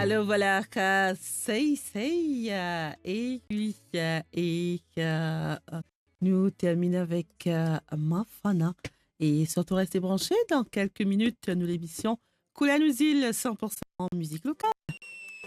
Alors voilà, et puis nous terminons avec Mafana et surtout restez branchés dans quelques minutes nous l'émission Cool à Nouzil 100% musique locale.